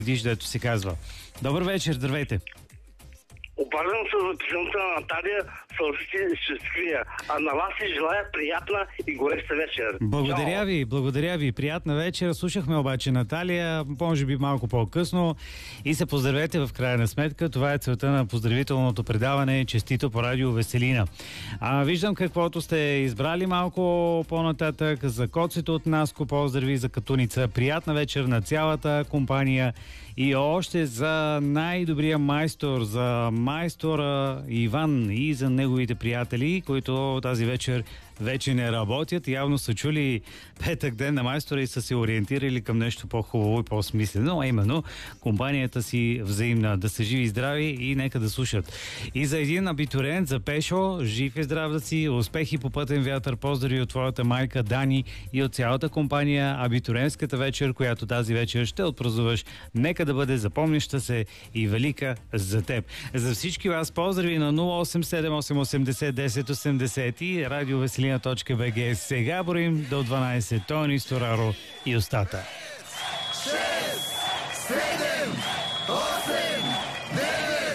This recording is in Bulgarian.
дето се казва. Добър вечер, здравейте. Обаждам се за писаната на Наталия, ще скрия. А на вас си желая приятна и гореща вечер. Благодаря ви. Приятна вечер. Слушахме обаче Наталия, може би малко по-късно. И се поздравете в крайна сметка. Това е целта на поздравителното предаване. Честито по радио Веселина. Виждам каквото сте избрали малко по-нататък. За Коцето от Наско поздрави, за Катуница. Приятна вечер на цялата компания. И още за най-добрия майстор, за майстора Иван и за неговите приятели, които тази вечер вече не работят. Явно са чули петък ден на майстора и са се ориентирали към нещо по-хубаво и по-смислено, а именно компанията си взаимна. Да са живи и здрави и нека да слушат. И за един абитуриент, за Пешо, жив и здрав да си, успехи по пътен вятър, поздрави от твоята майка Дани и от цялата компания. Абитуриентската вечер, която тази вечер ще отпразнуваш, нека да бъде запомняща се и велика за теб. За всички вас поздрави на 087-880-1080 и радио Веселина.bg. Сега броим до 12. Тони Стораро и устата. 6, 7, 8,